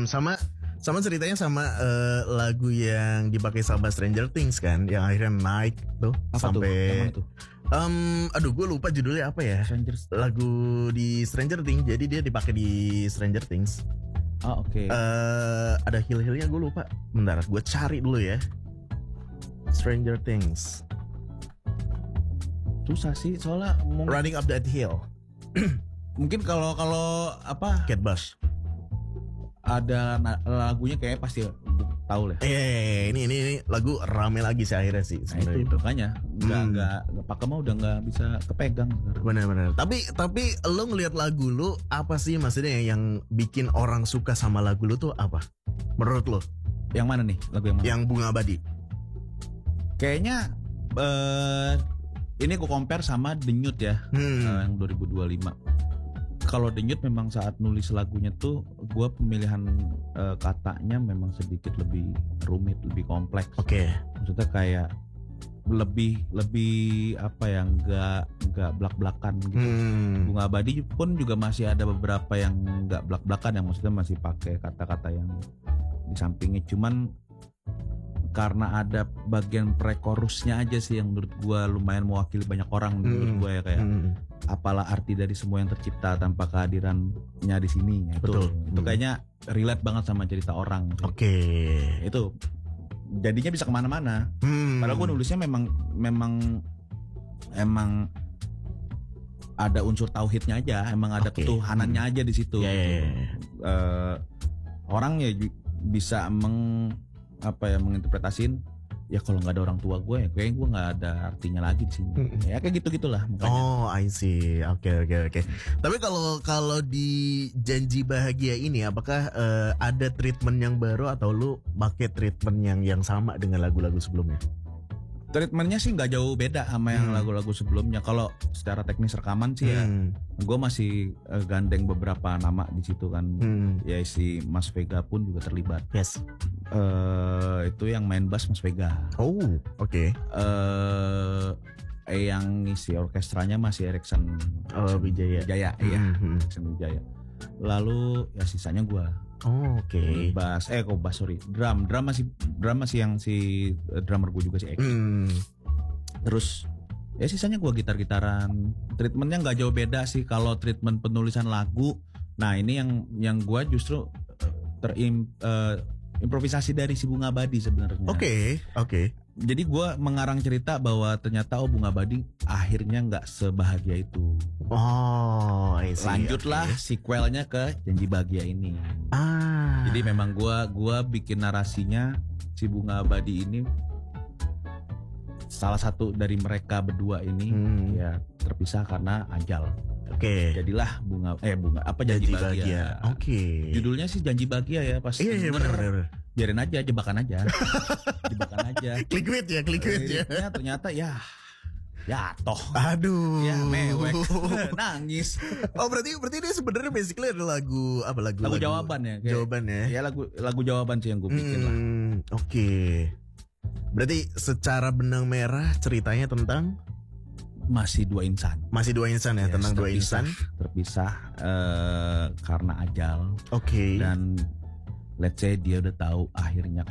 Sama ceritanya sama lagu yang dipakai sama Stranger Things kan, yang akhirnya naik tuh Apa tuh? sampai Yang mana tuh? aduh gue lupa judulnya apa ya. Lagu di Stranger Things, jadi dia dipakai di Stranger Things. Oke. Ada hill-hillnya gue lupa. Bentar, gue cari dulu ya. Stranger Things. Susah sih soalnya Running Up That Hill. mungkin kalau apa Kate Bush. ada lagunya kayak pasti tahu lah. Ini lagu rame lagi sih akhirnya sih Nah, sebenarnya itu itu. makanya nggak pakai mah udah nggak bisa kepegang sekarang. Benar-benar. Tapi lo ngelihat lagu lo apa sih maksudnya yang bikin orang suka sama lagu lo tuh apa? Menurut lo? Yang mana nih lagu yang mana? Yang Bunga Abadi. Kayaknya ini aku compare sama Denyut ya, yang 2025. Kalau Denyut memang saat nulis lagunya tuh gue pemilihan katanya memang sedikit lebih rumit, lebih kompleks. Oke. Maksudnya kayak lebih apa ya, nggak blak-blakan gitu. Bunga Abadi pun juga masih ada beberapa yang nggak blak-blakan, yang maksudnya masih pakai kata-kata yang di sampingnya. Cuman karena ada bagian pre-chorusnya aja sih yang menurut gue lumayan mewakili banyak orang menurut gue ya, kayak apalah arti dari semua yang tercipta tanpa kehadirannya di sini. Betul. Itu kayaknya relate banget sama cerita orang. Oke. Itu jadinya bisa kemana-mana. Padahal gue nulisnya memang ada unsur tauhidnya aja, emang ada ketuhanannya aja di situ. Orang ya bisa menginterpretasin ya kalau nggak ada orang tua gue ya kayaknya gue nggak ada artinya lagi di sini. Ya kayak gitulah makanya. Oh, I see. Oke. Tapi kalau di Janji Bahagia ini apakah ada treatment yang baru atau lu pakai treatment yang sama dengan lagu-lagu sebelumnya? Treatmentnya sih nggak jauh beda sama yang lagu-lagu sebelumnya. Kalau secara teknis rekaman sih ya, gue masih gandeng beberapa nama di situ kan. Ya si Mas Vega pun juga terlibat. Yes. Itu yang main bass Mas Vega. Oh, oke. Yang ngisi orkestranya masih Erikson Wijaya. Iya, Erikson Wijaya. Lalu ya sisanya gue. Oh, oke. Drum masih yang si drummer gue juga si Eki. Terus ya sisanya gue gitar-gitaran. Treatmentnya nggak jauh beda sih kalau treatment penulisan lagu. Nah ini yang gue justru improvisasi dari si Bunga Abadi sebenarnya. Oke. Jadi gue mengarang cerita bahwa ternyata Bunga Abadi akhirnya nggak sebahagia itu. Oh, I see. Lanjutlah sequelnya ke Janji Bahagia ini. Jadi memang gue bikin narasinya si Bunga Abadi ini, salah satu dari mereka berdua ini ya terpisah karena ajal. Oke. Jadilah Janji Bahagia. Oke. Judulnya sih Janji Bahagia ya, pas Iya benar. biarin aja, jebakan aja. Clickbait ya. Ternyata ya toh. Aduh. Ya mewek. Nangis. Oh berarti ini sebenarnya basically ada lagu jawaban ya. Jawabannya. Ya lagu jawaban sih yang gue bikin lah. Oke. Berarti secara benang merah ceritanya tentang masih dua insan ya, tentang dua insan terpisah karena ajal. Oke. Dan let's say dia udah tahu akhirannya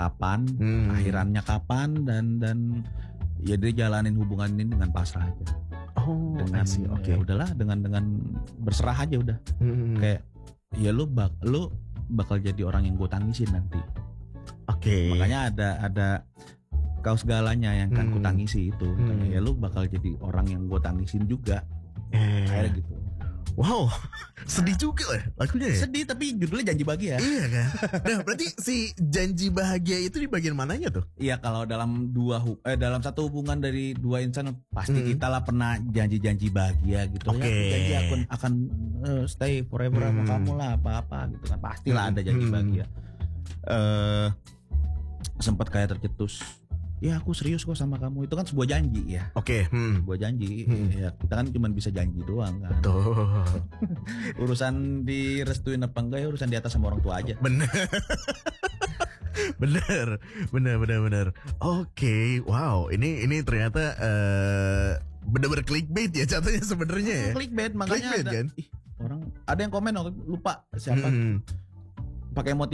kapan dan ya dia jalanin hubungan ini dengan pasrah aja. Oh, dengan ya udahlah, dengan berserah aja udah. Kayak ya lu bakal jadi orang yang gue tangisin nanti. Oke. Makanya ada kau segalanya yang kan ku tangisi itu. Ya lu bakal jadi orang yang gue tangisin juga. Kayak gitu. Wow, sedih juga lah lagunya ya. Sedih tapi judulnya Janji Bahagia. Iya kan. Nah berarti si Janji Bahagia itu di bagian mananya tuh? Iya, kalau dalam dalam satu hubungan dari dua insan pasti kita lah pernah janji-janji bahagia gitu. Oke. Ya, janji akan stay forever sama kamu lah, apa gitu kan. Pastilah ada janji bahagia. Sempat kayak tercetus. Ya aku serius kok sama kamu, itu kan sebuah janji ya. Oke. Sebuah janji. Ya kita kan cuma bisa janji doang kan. Betul. Urusan direstuin apa enggak ya urusan di atas sama orang tua aja. Bener. Oke, wow, ini ternyata bener-bener clickbait ya jatuhnya sebenarnya ya. Clickbait, makanya clickbait, ada kan? orang ada yang komen lupa siapa pakai emoticon